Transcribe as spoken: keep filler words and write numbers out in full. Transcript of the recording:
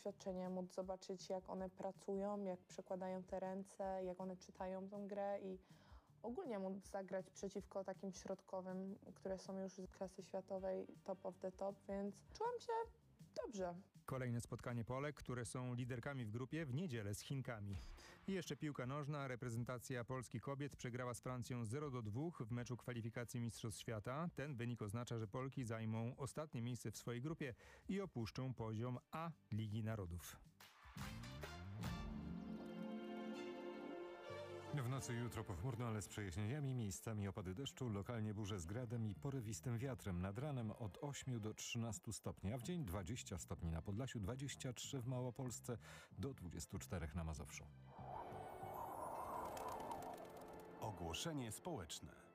doświadczenie, móc zobaczyć, jak one pracują, jak przekładają te ręce, jak one czytają tą grę i ogólnie móc zagrać przeciwko takim środkowym, które są już z klasy światowej, top of the top, więc czułam się dobrze. Kolejne spotkanie Polek, które są liderkami w grupie, w niedzielę z Chinkami. I jeszcze piłka nożna. Reprezentacja Polski kobiet przegrała z Francją zero do dwóch w meczu kwalifikacji Mistrzostw Świata. Ten wynik oznacza, że Polki zajmą ostatnie miejsce w swojej grupie i opuszczą poziom A Ligi Narodów. W nocy jutro pochmurno, ale z przejaśnieniami, miejscami opady deszczu, lokalnie burze z gradem i porywistym wiatrem. Nad ranem od ośmiu do trzynastu stopni, a w dzień dwadzieścia stopni na Podlasiu, dwadzieścia trzy w Małopolsce, do dwudziestu czterech na Mazowszu. Ogłoszenie społeczne.